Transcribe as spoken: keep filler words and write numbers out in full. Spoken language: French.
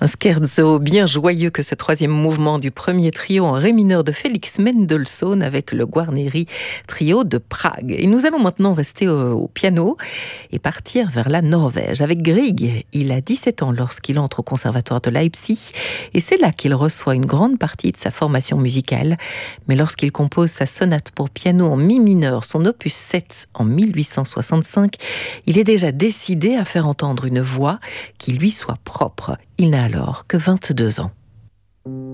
Un scherzo bien joyeux que ce troisième mouvement du premier trio en ré mineur de Félix Mendelssohn avec le Guarneri Trio de Prague. Et nous allons maintenant rester au, au piano et partir vers la Norvège avec Grieg. Il a dix-sept ans lorsqu'il entre au conservatoire de Leipzig et c'est là qu'il reçoit une grande partie de sa formation musicale. Mais lorsqu'il compose sa sonate pour piano en mi mineur, son opus sept en mille huit cent soixante-cinq, il est déjà décidé à faire entendre une voix qui lui soit propre. Il n'a alors que vingt-deux ans.